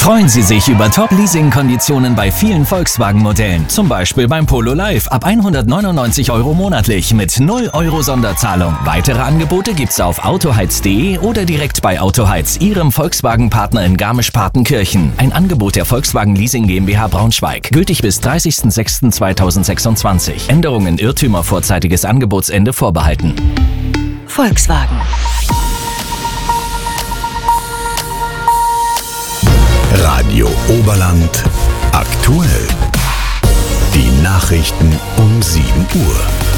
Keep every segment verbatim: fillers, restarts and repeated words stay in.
Freuen Sie sich über Top-Leasing-Konditionen bei vielen Volkswagen-Modellen. Zum Beispiel beim Polo Live ab hundertneunundneunzig Euro monatlich mit null Euro Sonderzahlung. Weitere Angebote gibt's auf autoheiz punkt de oder direkt bei Autoheiz, Ihrem Volkswagen-Partner in Garmisch-Partenkirchen. Ein Angebot der Volkswagen Leasing GmbH Braunschweig. Gültig bis dreißigster sechster zweitausendsechsundzwanzig. Änderungen, Irrtümer, vorzeitiges Angebotsende vorbehalten. Volkswagen. Radio Oberland aktuell. Die Nachrichten um sieben Uhr.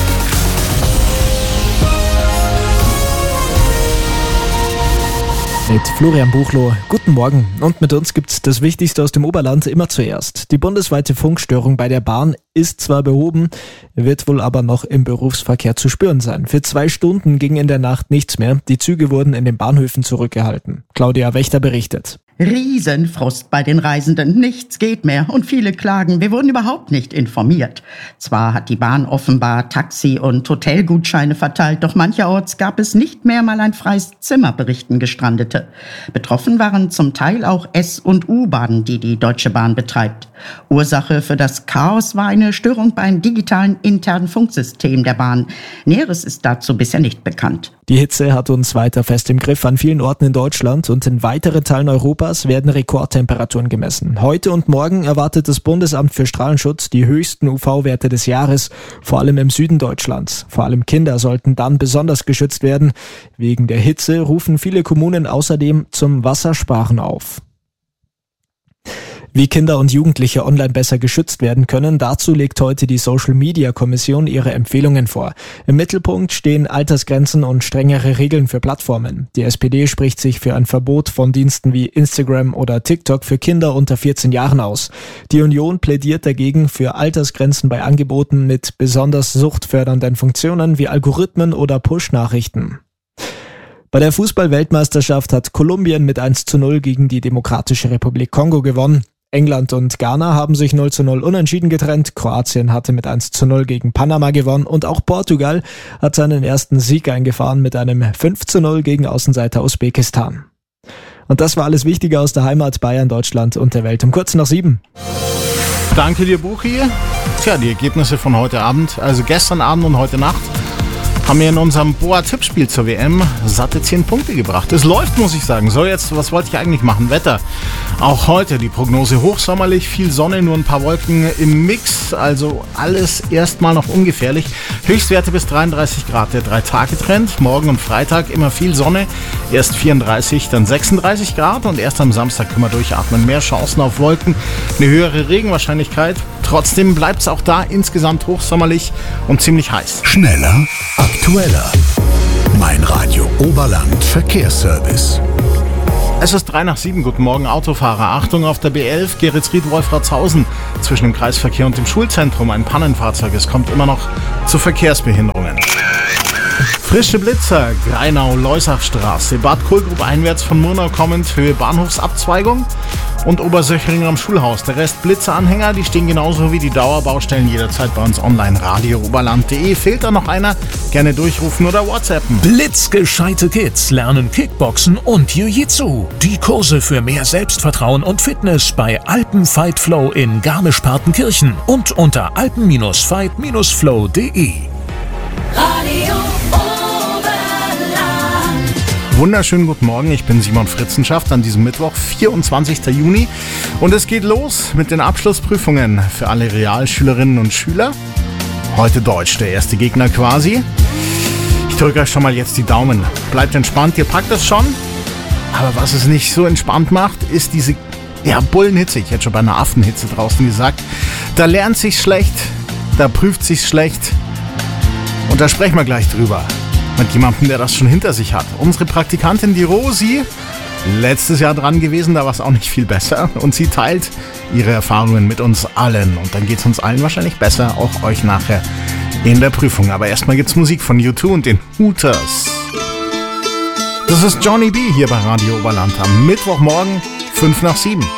Mit Florian Buchloh. Guten Morgen. Und mit uns gibt's das Wichtigste aus dem Oberland immer zuerst. Die bundesweite Funkstörung bei der Bahn ist zwar behoben, wird wohl aber noch im Berufsverkehr zu spüren sein. Für zwei Stunden ging in der Nacht nichts mehr. Die Züge wurden in den Bahnhöfen zurückgehalten. Claudia Wächter berichtet. Riesenfrust bei den Reisenden, nichts geht mehr und viele klagen, wir wurden überhaupt nicht informiert. Zwar hat die Bahn offenbar Taxi- und Hotelgutscheine verteilt, doch mancherorts gab es nicht mehr mal ein freies Zimmer, berichten Gestrandete. Betroffen waren zum Teil auch S- und U-Bahnen, die die Deutsche Bahn betreibt. Ursache für das Chaos war eine Störung beim digitalen internen Funksystem der Bahn. Näheres ist dazu bisher nicht bekannt. Die Hitze hat uns weiter fest im Griff. An vielen Orten in Deutschland und in weiteren Teilen Europas werden Rekordtemperaturen gemessen. Heute und morgen erwartet das Bundesamt für Strahlenschutz die höchsten U V-Werte des Jahres, vor allem im Süden Deutschlands. Vor allem Kinder sollten dann besonders geschützt werden. Wegen der Hitze rufen viele Kommunen außerdem zum Wassersparen auf. Wie Kinder und Jugendliche online besser geschützt werden können, dazu legt heute die Social-Media-Kommission ihre Empfehlungen vor. Im Mittelpunkt stehen Altersgrenzen und strengere Regeln für Plattformen. Die S P D spricht sich für ein Verbot von Diensten wie Instagram oder TikTok für Kinder unter vierzehn Jahren aus. Die Union plädiert dagegen für Altersgrenzen bei Angeboten mit besonders suchtfördernden Funktionen wie Algorithmen oder Push-Nachrichten. Bei der Fußball-Weltmeisterschaft hat Kolumbien mit eins zu null gegen die Demokratische Republik Kongo gewonnen. England und Ghana haben sich null zu null unentschieden getrennt. Kroatien hatte mit eins zu null gegen Panama gewonnen und auch Portugal hat seinen ersten Sieg eingefahren mit einem fünf zu null gegen Außenseiter Usbekistan. Und das war alles Wichtige aus der Heimat, Bayern, Deutschland und der Welt um kurz nach sieben. Danke dir, Buchi. Tja, die Ergebnisse von heute Abend, also gestern Abend und heute Nacht, haben wir in unserem Boa-Tippspiel zur W M satte zehn Punkte gebracht. Es läuft, muss ich sagen. So, jetzt, was wollte ich eigentlich machen? Wetter. Auch heute die Prognose hochsommerlich, viel Sonne, nur ein paar Wolken im Mix. Also alles erstmal noch ungefährlich. Höchstwerte bis dreiunddreißig Grad. Der Drei-Tage-Trend. Morgen und Freitag immer viel Sonne. Erst vierunddreißig, dann sechsunddreißig Grad. Und erst am Samstag können wir durchatmen. Mehr Chancen auf Wolken, eine höhere Regenwahrscheinlichkeit. Trotzdem bleibt es auch da insgesamt hochsommerlich und ziemlich heiß. Schneller, aktueller. Mein Radio Oberland Verkehrsservice. Es ist drei nach sieben. Guten Morgen, Autofahrer. Achtung auf der B elf, Geretsried-Wolfratshausen. Zwischen dem Kreisverkehr und dem Schulzentrum ein Pannenfahrzeug. Es kommt immer noch zu Verkehrsbehinderungen. Frische Blitzer, Greinau-Leusachstraße, Bad Kohlgrub einwärts von Murnau kommend, Höhe Bahnhofsabzweigung und Obersöchringen am Schulhaus. Der Rest Blitzeranhänger, die stehen genauso wie die Dauerbaustellen jederzeit bei uns online. Radio Oberland punkt de. Fehlt da noch einer? Gerne durchrufen oder WhatsAppen. Blitzgescheite Kids lernen Kickboxen und Jiu-Jitsu. Die Kurse für mehr Selbstvertrauen und Fitness bei Alpen Fight Flow in Garmisch-Partenkirchen und unter alpen Fight Flow punkt de. Radio Oberland. Wunderschönen guten Morgen, ich bin Simon Fritzenschaft an diesem Mittwoch, vierundzwanzigster Juni. Und es geht los mit den Abschlussprüfungen für alle Realschülerinnen und Schüler. Heute Deutsch, der erste Gegner quasi. Ich drücke euch schon mal jetzt die Daumen. Bleibt entspannt, ihr packt das schon. Aber was es nicht so entspannt macht, ist diese ja, Bullenhitze. Ich hätte schon bei einer Affenhitze draußen gesagt. Da lernt sich's schlecht, da prüft sich's schlecht. Und da sprechen wir gleich drüber. Mit jemandem, der das schon hinter sich hat. Unsere Praktikantin, die Rosi, letztes Jahr dran gewesen, da war es auch nicht viel besser. Und sie teilt ihre Erfahrungen mit uns allen. Und dann geht es uns allen wahrscheinlich besser, auch euch nachher in der Prüfung. Aber erstmal gibt's Musik von U zwei und den Hooters. Das ist Johnny B. hier bei Radio Oberland am Mittwochmorgen, fünf nach sieben.